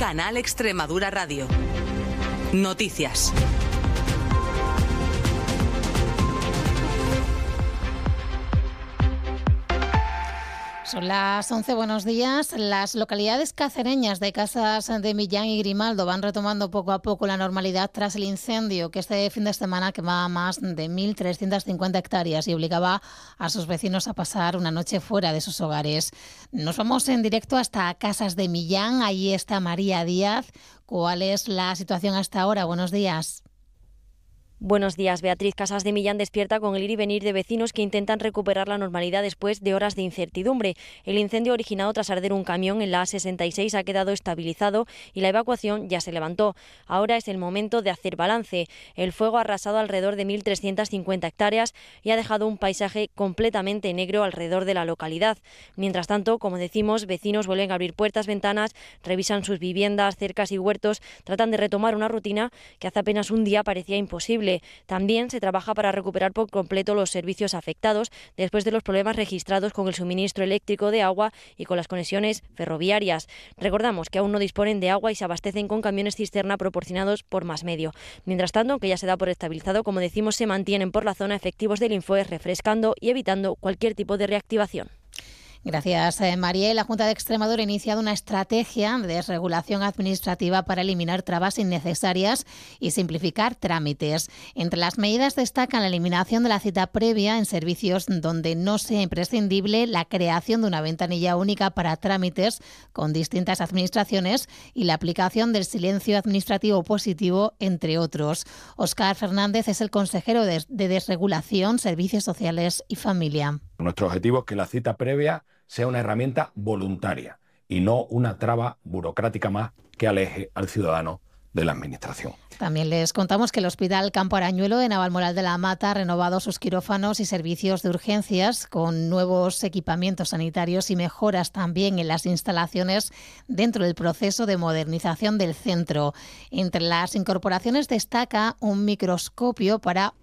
Canal Extremadura Radio. Noticias. Son las 11, buenos días. Las localidades cacereñas de Casas de Millán y Grimaldo van retomando poco a poco la normalidad tras el incendio que este fin de semana quemaba más de 1.350 hectáreas y obligaba a sus vecinos a pasar una noche fuera de sus hogares. Nos vamos en directo hasta Casas de Millán. Allí está María Díaz. ¿Cuál es la situación hasta ahora? Buenos días. Buenos días, Beatriz. Casas de Millán despierta con el ir y venir de vecinos que intentan recuperar la normalidad después de horas de incertidumbre. El incendio originado tras arder un camión en la A66 ha quedado estabilizado y la evacuación ya se levantó. Ahora es el momento de hacer balance. El fuego ha arrasado alrededor de 1.350 hectáreas y ha dejado un paisaje completamente negro alrededor de la localidad. Mientras tanto, como decimos, vecinos vuelven a abrir puertas, ventanas, revisan sus viviendas, cercas y huertos, tratan de retomar una rutina que hace apenas un día parecía imposible. También se trabaja para recuperar por completo los servicios afectados después de los problemas registrados con el suministro eléctrico de agua y con las conexiones ferroviarias. Recordamos que aún no disponen de agua y se abastecen con camiones cisterna proporcionados por Más Medio. Mientras tanto, que ya se da por estabilizado, como decimos, se mantienen por la zona efectivos del Infoes refrescando y evitando cualquier tipo de reactivación. Gracias, María. La Junta de Extremadura ha iniciado una estrategia de desregulación administrativa para eliminar trabas innecesarias y simplificar trámites. Entre las medidas destacan la eliminación de la cita previa en servicios donde no sea imprescindible, la creación de una ventanilla única para trámites con distintas administraciones y la aplicación del silencio administrativo positivo, entre otros. Óscar Fernández es el consejero de Desregulación, Servicios Sociales y Familia. Nuestro objetivo es que la cita previa sea una herramienta voluntaria y no una traba burocrática más que aleje al ciudadano de la administración. También les contamos que el Hospital Campo Arañuelo de Navalmoral de la Mata ha renovado sus quirófanos y servicios de urgencias con nuevos equipamientos sanitarios y mejoras también en las instalaciones dentro del proceso de modernización del centro. Entre las incorporaciones destaca un microscopio para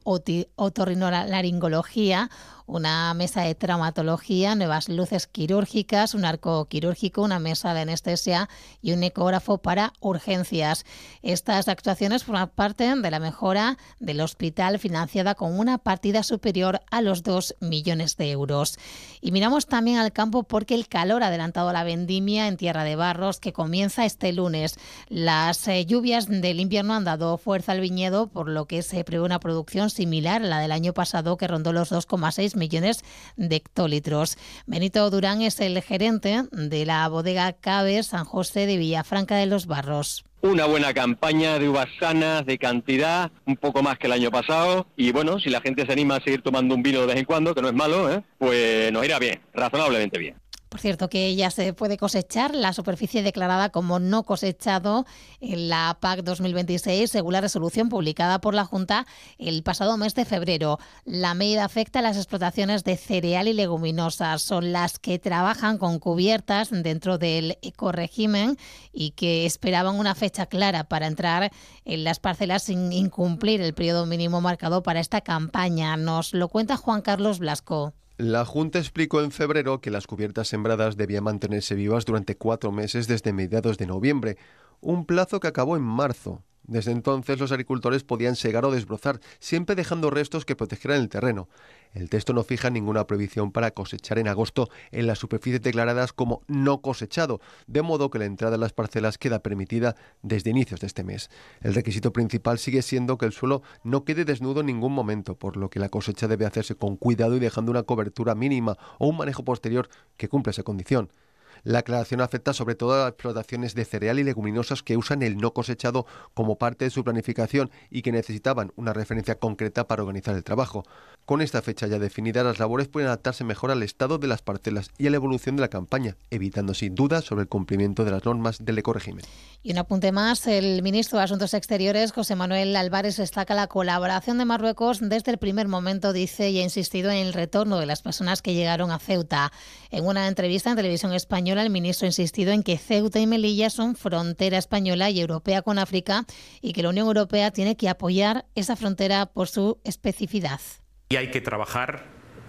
otorrinolaringología, una mesa de traumatología, nuevas luces quirúrgicas, un arco quirúrgico, una mesa de anestesia y un ecógrafo para urgencias. Estas actuaciones forman parte de la mejora del hospital financiada con una partida superior a los 2 millones de euros. Y miramos también al campo porque el calor ha adelantado la vendimia en Tierra de Barros que comienza este lunes. Las lluvias del invierno han dado fuerza al viñedo, por lo que se prevé una producción similar a la del año pasado que rondó los 2,6 millones de hectolitros. Benito Durán es el gerente de la bodega Cabe San José de Villafranca de los Barros. Una buena campaña de uvas sanas, de cantidad, un poco más que el año pasado. Y bueno, si la gente se anima a seguir tomando un vino de vez en cuando, que no es malo, pues nos irá bien, razonablemente bien. Por cierto, que ya se puede cosechar la superficie declarada como no cosechado en la PAC 2026, según la resolución publicada por la Junta el pasado mes de febrero. La medida afecta a las explotaciones de cereal y leguminosas. Son las que trabajan con cubiertas dentro del ecorégimen y que esperaban una fecha clara para entrar en las parcelas sin incumplir el periodo mínimo marcado para esta campaña. Nos lo cuenta Juan Carlos Blasco. La Junta explicó en febrero que las cubiertas sembradas debían mantenerse vivas durante 4 meses desde mediados de noviembre, un plazo que acabó en marzo. Desde entonces los agricultores podían segar o desbrozar, siempre dejando restos que protegieran el terreno. El texto no fija ninguna prohibición para cosechar en agosto en las superficies declaradas como no cosechado, de modo que la entrada en las parcelas queda permitida desde inicios de este mes. El requisito principal sigue siendo que el suelo no quede desnudo en ningún momento, por lo que la cosecha debe hacerse con cuidado y dejando una cobertura mínima o un manejo posterior que cumpla esa condición. La aclaración afecta sobre todo a las explotaciones de cereal y leguminosas que usan el no cosechado como parte de su planificación y que necesitaban una referencia concreta para organizar el trabajo. Con esta fecha ya definida, las labores pueden adaptarse mejor al estado de las parcelas y a la evolución de la campaña, evitando sin duda sobre el cumplimiento de las normas del ecorégimen. Y un apunte más, el ministro de Asuntos Exteriores, José Manuel Álvarez, destaca la colaboración de Marruecos desde el primer momento, dice, y ha insistido en el retorno de las personas que llegaron a Ceuta. En una entrevista en Televisión Española, el ministro ha insistido en que Ceuta y Melilla son frontera española y europea con África y que la Unión Europea tiene que apoyar esa frontera por su especificidad. Y hay que trabajar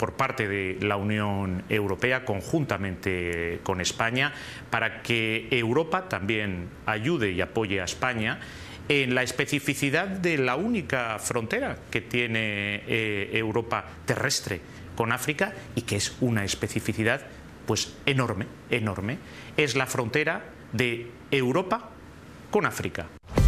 por parte de la Unión Europea, conjuntamente con España, para que Europa también ayude y apoye a España en la especificidad de la única frontera que tiene Europa terrestre con África, y que es una especificidad pues enorme, es la frontera de Europa con África.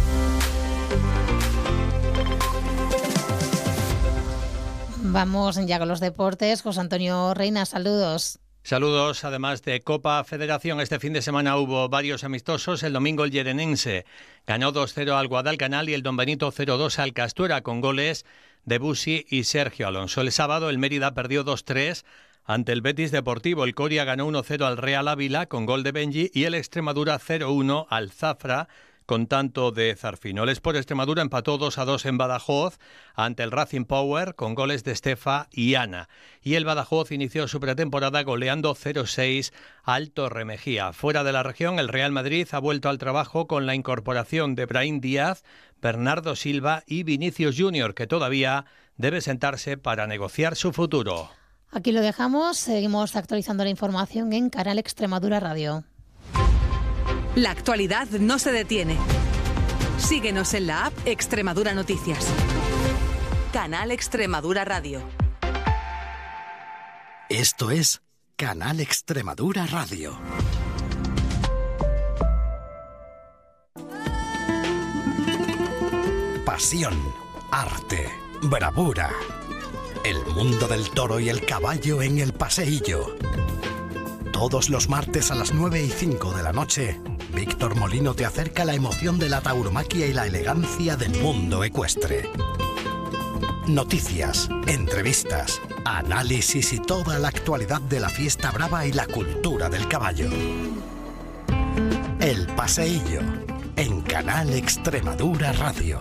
Vamos ya con los deportes. José Antonio Reina, saludos. Saludos. Además de Copa Federación, este fin de semana hubo varios amistosos. El domingo el Yerenense ganó 2-0 al Guadalcanal y el Don Benito 0-2 al Castuera, con goles de Busi y Sergio Alonso. El sábado el Mérida perdió 2-3 ante el Betis Deportivo. El Coria ganó 1-0 al Real Ávila con gol de Benji, y el Extremadura 0-1 al Zafra con tanto de Zarfino. El Sport Extremadura empató 2-2 en Badajoz ante el Racing Power con goles de Estefa y Ana. Y el Badajoz inició su pretemporada goleando 0-6 al Torremejía. Fuera de la región, el Real Madrid ha vuelto al trabajo con la incorporación de Brahim Díaz, Bernardo Silva y Vinicius Junior, que todavía debe sentarse para negociar su futuro. Aquí lo dejamos. Seguimos actualizando la información en Canal Extremadura Radio. La actualidad no se detiene. Síguenos en la app Extremadura Noticias. Canal Extremadura Radio. Esto es Canal Extremadura Radio. Pasión, arte, bravura. El mundo del toro y el caballo en el paseillo. Todos los martes a las 9:05 de la noche, Víctor Molino te acerca la emoción de la tauromaquia y la elegancia del mundo ecuestre. Noticias, entrevistas, análisis y toda la actualidad de la fiesta brava y la cultura del caballo. El Paseillo, en Canal Extremadura Radio.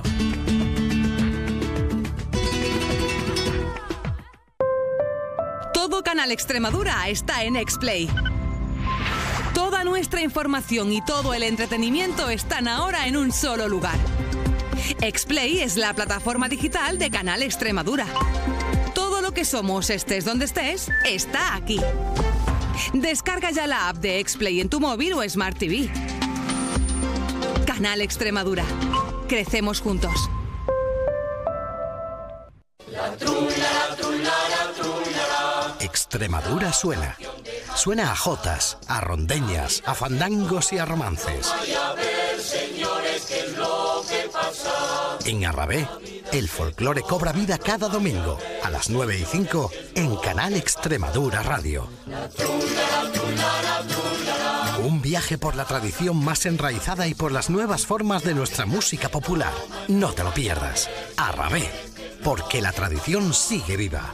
Todo Canal Extremadura está en Explay. Toda nuestra información y todo el entretenimiento están ahora en un solo lugar. Explay es la plataforma digital de Canal Extremadura. Todo lo que somos, estés donde estés, está aquí. Descarga ya la app de Explay en tu móvil o Smart TV. Canal Extremadura. Crecemos juntos. Extremadura suena. Suena a jotas, a rondeñas, a fandangos y a romances. En Arrabé, el folclore cobra vida cada domingo a las 9:05 en Canal Extremadura Radio. Un viaje por la tradición más enraizada y por las nuevas formas de nuestra música popular. No te lo pierdas. Arrabé, porque la tradición sigue viva.